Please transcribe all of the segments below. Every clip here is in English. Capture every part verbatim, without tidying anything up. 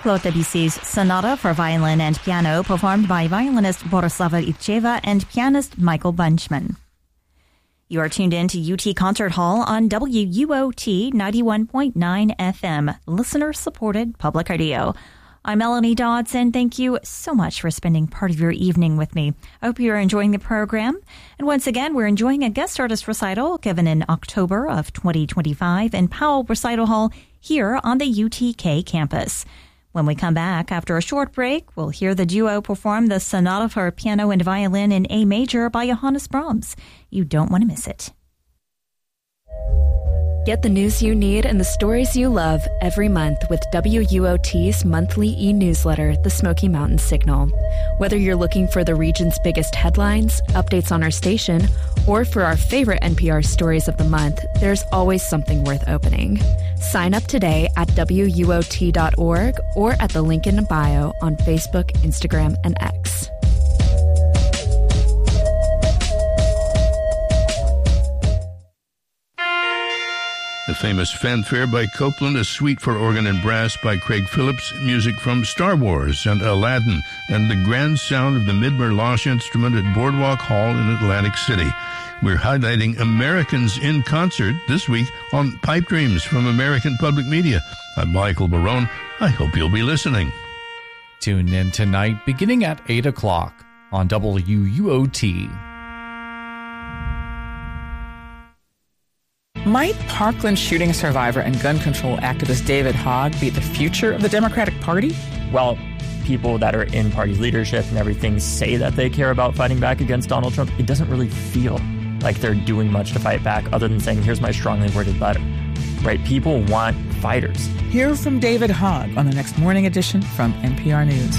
Claude Debussy's Sonata for Violin and Piano, performed by violinist Borislava Ilcheva and pianist Michael Bunchman. You are tuned in to U T Concert Hall on W U O T ninety-one point nine F M, listener-supported public radio. I'm Melanie Dodson. Thank you so much for spending part of your evening with me. I hope you're enjoying the program. And once again, we're enjoying a guest artist recital given in October of twenty twenty-five in Powell Recital Hall here on the U T K campus. When we come back after a short break, we'll hear the duo perform the Sonata for Piano and Violin in A Major by Johannes Brahms. You don't want to miss it. Get the news you need and the stories you love every month with W U O T's monthly e-newsletter, The Smoky Mountain Signal. Whether you're looking for the region's biggest headlines, updates on our station, or for our favorite N P R stories of the month, there's always something worth opening. Sign up today at W U O T dot org or at the link in bio on Facebook, Instagram, and X. The famous fanfare by Copland, a suite for organ and brass by Craig Phillips, music from Star Wars and Aladdin, and the grand sound of the Midmer-Losh instrument at Boardwalk Hall in Atlantic City. We're highlighting Americans in concert this week on Pipe Dreams from American Public Media. I'm Michael Barone. I hope you'll be listening. Tune in tonight beginning at eight o'clock on W U O T. Might Parkland shooting survivor and gun control activist David Hogg be the future of the Democratic Party? Well, people that are in party leadership and everything say that they care about fighting back against Donald Trump. It doesn't really feel like they're doing much to fight back other than saying, here's my strongly worded letter. Right? People want fighters. Hear from David Hogg on the next Morning Edition from N P R News.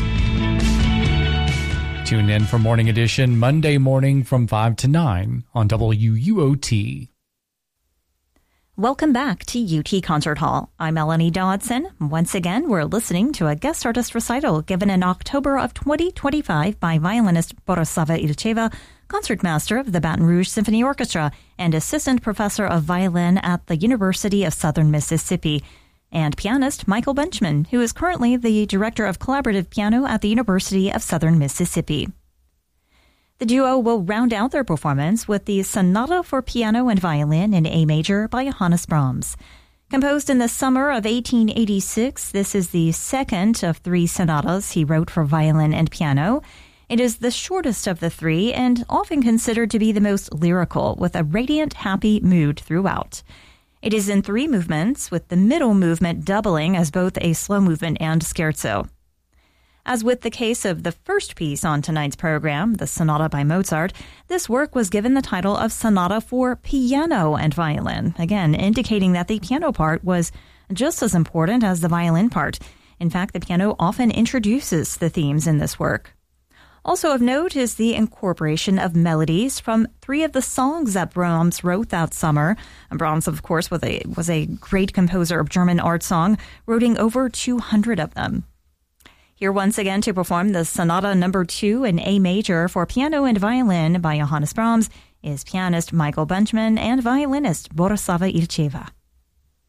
Tune in for Morning Edition Monday morning from five to nine on W U O T. Welcome back to U T Concert Hall. I'm Melanie Dodson. Once again, we're listening to a guest artist recital given in October of twenty twenty-five by violinist Borislava Ilcheva, concertmaster of the Baton Rouge Symphony Orchestra and assistant professor of violin at the University of Southern Mississippi, and pianist Michael Bunchman, who is currently the director of collaborative piano at the University of Southern Mississippi. The duo will round out their performance with the Sonata for Piano and Violin in A Major by Johannes Brahms. Composed in the summer of eighteen eighty-six, this is the second of three sonatas he wrote for violin and piano. It is the shortest of the three and often considered to be the most lyrical, with a radiant, happy mood throughout. It is in three movements, with the middle movement doubling as both a slow movement and scherzo. As with the case of the first piece on tonight's program, the Sonata by Mozart, this work was given the title of Sonata for Piano and Violin, again indicating that the piano part was just as important as the violin part. In fact, the piano often introduces the themes in this work. Also of note is the incorporation of melodies from three of the songs that Brahms wrote that summer. And Brahms, of course, was a, was a great composer of German art song, writing over two hundred of them. Here once again to perform the Sonata number two in A Major for piano and violin by Johannes Brahms is pianist Michael Bunchman and violinist Borislava Ilcheva.